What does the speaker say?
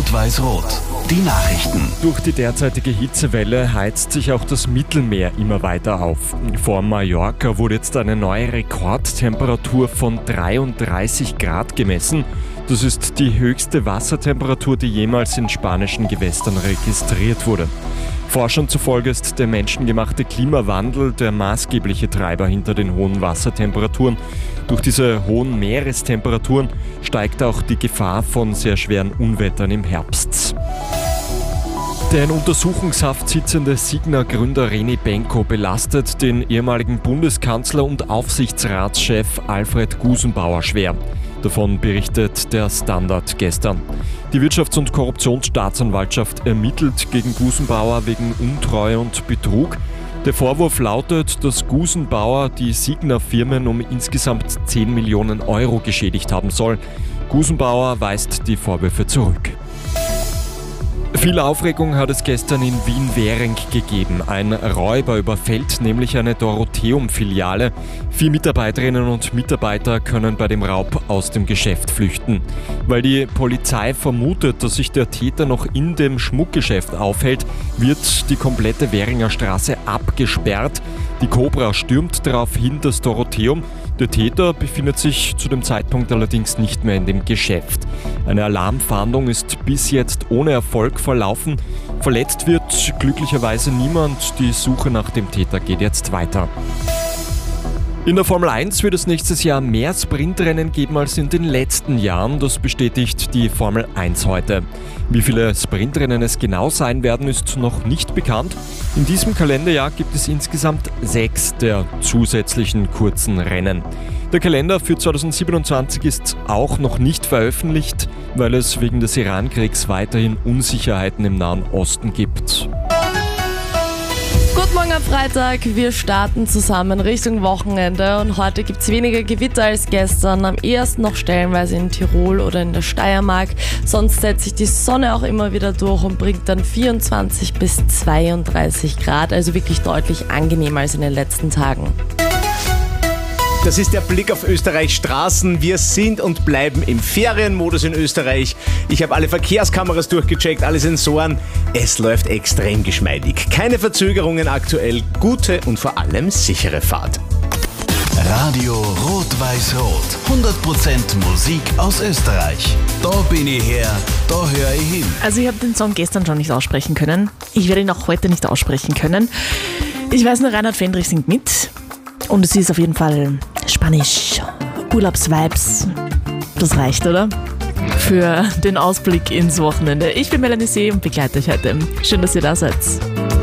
Rot-Weiß-Rot. Die Nachrichten. Durch die derzeitige Hitzewelle heizt sich auch das Mittelmeer immer weiter auf. Vor Mallorca wurde jetzt eine neue Rekordtemperatur von 33 Grad gemessen. Das ist die höchste Wassertemperatur, die jemals in spanischen Gewässern registriert wurde. Forschern zufolge ist der menschengemachte Klimawandel der maßgebliche Treiber hinter den hohen Wassertemperaturen. Durch diese hohen Meerestemperaturen steigt auch die Gefahr von sehr schweren Unwettern im Herbst. Der in Untersuchungshaft sitzende Signa-Gründer René Benko belastet den ehemaligen Bundeskanzler und Aufsichtsratschef Alfred Gusenbauer schwer. Davon berichtet der Standard gestern. Die Wirtschafts- und Korruptionsstaatsanwaltschaft ermittelt gegen Gusenbauer wegen Untreue und Betrug. Der Vorwurf lautet, dass Gusenbauer die Signa-Firmen um insgesamt 10 Millionen Euro geschädigt haben soll. Gusenbauer weist die Vorwürfe zurück. Viel Aufregung hat es gestern in Wien-Währing gegeben. Ein Räuber überfällt nämlich eine Dorotheum-Filiale. 4 Mitarbeiterinnen und Mitarbeiter können bei dem Raub aus dem Geschäft flüchten. Weil die Polizei vermutet, dass sich der Täter noch in dem Schmuckgeschäft aufhält, wird die komplette Währinger Straße abgesperrt. Die Cobra stürmt daraufhin das Dorotheum. Der Täter befindet sich zu dem Zeitpunkt allerdings nicht mehr in dem Geschäft. Eine Alarmfahndung ist bis jetzt ohne Erfolg verlaufen. Verletzt wird glücklicherweise niemand. Die Suche nach dem Täter geht jetzt weiter. In der Formel 1 wird es nächstes Jahr mehr Sprintrennen geben als in den letzten Jahren. Das bestätigt die Formel 1 heute. Wie viele Sprintrennen es genau sein werden, ist noch nicht bekannt. In diesem Kalenderjahr gibt es insgesamt 6 der zusätzlichen kurzen Rennen. Der Kalender für 2027 ist auch noch nicht veröffentlicht, weil es wegen des Iran-Kriegs weiterhin Unsicherheiten im Nahen Osten gibt. Guten Morgen am Freitag, wir starten zusammen Richtung Wochenende und heute gibt es weniger Gewitter als gestern, am ehesten noch stellenweise in Tirol oder in der Steiermark. Sonst setzt sich die Sonne auch immer wieder durch und bringt dann 24 bis 32 Grad, also wirklich deutlich angenehmer als in den letzten Tagen. Das ist der Blick auf Österreichs Straßen. Wir sind und bleiben im Ferienmodus in Österreich. Ich habe alle Verkehrskameras durchgecheckt, alle Sensoren. Es läuft extrem geschmeidig. Keine Verzögerungen aktuell, gute und vor allem sichere Fahrt. Radio Rot-Weiß-Rot. 100% Musik aus Österreich. Da bin ich her, da höre ich hin. Also ich habe den Song gestern schon nicht aussprechen können. Ich werde ihn auch heute nicht aussprechen können. Ich weiß nur, Reinhard Fendrich singt mit. Und es ist auf jeden Fall Spanisch, Urlaubsvibes. Das reicht, oder? Für den Ausblick ins Wochenende. Ich bin Melanie See und begleite euch heute. Schön, dass ihr da seid.